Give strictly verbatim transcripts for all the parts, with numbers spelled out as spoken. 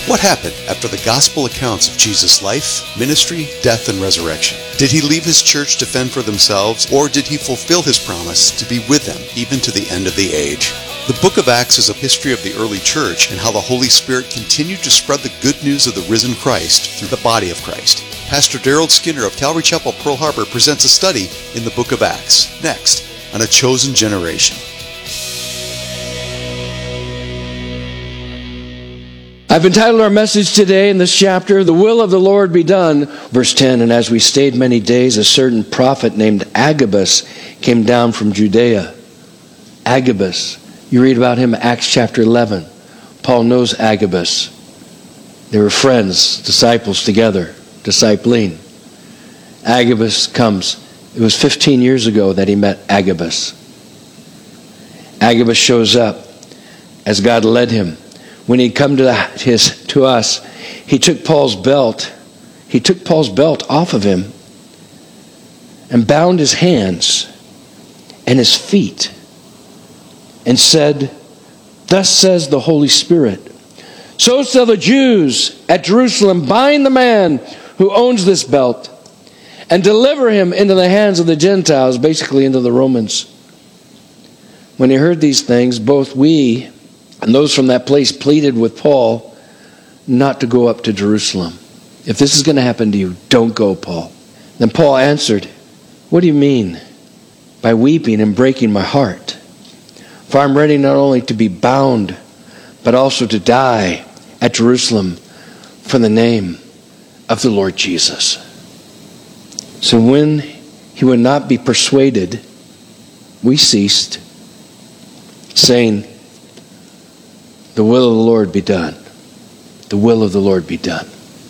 What happened after the gospel accounts of Jesus' life, ministry, death, and resurrection? Did he leave his church to fend for themselves, or did he fulfill his promise to be with them even to the end of the age? The book of Acts is a history of the early church and how the Holy Spirit continued to spread the good news of the risen Christ through the body of Christ. Pastor Daryl Skinner of Calvary Chapel, Pearl Harbor presents a study in the book of Acts, next on A Chosen Generation. I've entitled our message today in this chapter, The Will of the Lord Be Done. Verse ten, and as we stayed many days, a certain prophet named Agabus came down from Judea. Agabus. You read about him in Acts chapter eleven. Paul knows Agabus. They were friends, disciples together, discipling. Agabus comes. It was fifteen years ago that he met Agabus. Agabus shows up as God led him. When he'd come to, the, his, to us, he took Paul's belt. He took Paul's belt off of him and bound his hands and his feet and said, "Thus says the Holy Spirit, so shall the Jews at Jerusalem bind the man who owns this belt and deliver him into the hands of the Gentiles," basically into the Romans. When he heard these things, both we and those from that place pleaded with Paul not to go up to Jerusalem. If this is going to happen to you, don't go, Paul. Then Paul answered, "What do you mean by weeping and breaking my heart? For I'm ready not only to be bound, but also to die at Jerusalem for the name of the Lord Jesus." So when he would not be persuaded, we ceased, saying, "The will of the Lord be done. The will of the Lord be done."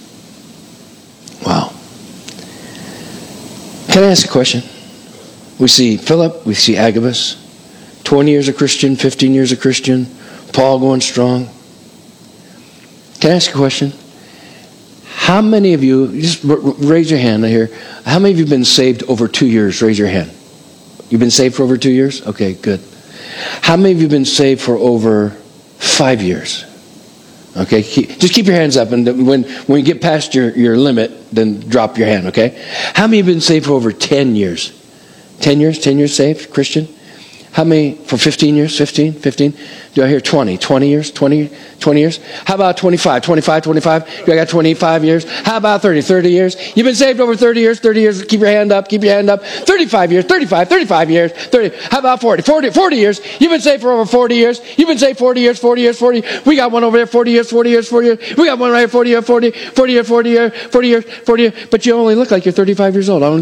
Wow. Can I ask a question? We see Philip, we see Agabus, twenty years a Christian, fifteen years a Christian, Paul going strong. Can I ask a question? How many of you, just raise your hand here, how many of you have been saved over two years? Raise your hand. You've been saved for over two years? Okay, good. How many of you have been saved for over five years? Okay, keep, just keep your hands up, and when, when you get past your, your limit, then drop your hand, okay? How many have been saved for over ten years? ten years? ten years saved, Christian? How many for fifteen years? fifteen? fifteen? Do I hear twenty? twenty years? twenty? twenty years? How about twenty-five? twenty-five? twenty-five? Do I got twenty-five years? How about thirty? thirty years? You've been saved over thirty years? thirty years? Keep your hand up. Keep your hand up. thirty-five years? thirty-five? thirty-five years? thirty? How about forty? forty? forty years? You've been saved for over forty years? You've been saved forty years? forty years? forty? We got one over there. forty years? forty years? forty years? We got one right here. forty years? forty? forty years? forty years? forty years? forty years? But you only look like you're thirty-five years old. I don't